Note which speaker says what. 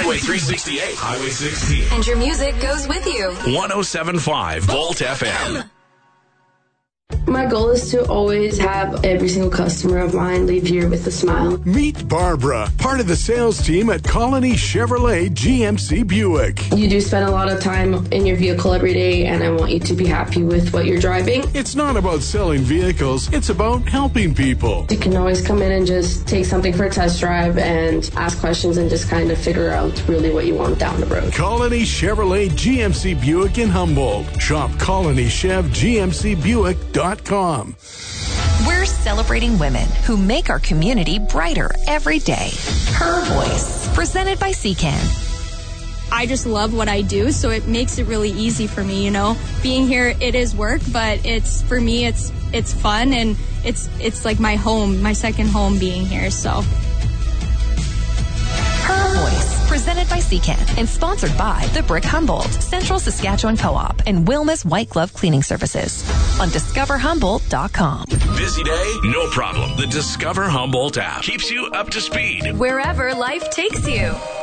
Speaker 1: Freeway 368, Highway 16.
Speaker 2: And your music goes with you.
Speaker 1: 107.5 Volt FM.
Speaker 3: My goal is to always have every single customer of mine leave here with a smile.
Speaker 4: Meet Barbara, part of the sales team at Colony Chevrolet GMC Buick.
Speaker 3: You do spend a lot of time in your vehicle every day, and I want you to be happy with what you're driving.
Speaker 4: It's not about selling vehicles, it's about helping people.
Speaker 3: You can always come in and just take something for a test drive and ask questions and just kind of figure out really what you want down the road.
Speaker 4: Colony Chevrolet GMC Buick in Humboldt. Shop ColonyChevGMCBuick.com.
Speaker 2: We're celebrating women who make our community brighter every day. Her Voice, presented by Secan.
Speaker 5: I just love what I do, so it makes it really easy for me, you know. Being here, it is work, but it's for me, it's fun, and it's like my home, my second home being here, so.
Speaker 2: Her Voice, presented by Secan and sponsored by The Brick Humboldt, Central Saskatchewan Co-op, and Wilma's White Glove Cleaning Services on DiscoverHumboldt.com.
Speaker 1: Busy day? No problem. The Discover Humboldt app keeps you up to speed
Speaker 2: Wherever life takes you.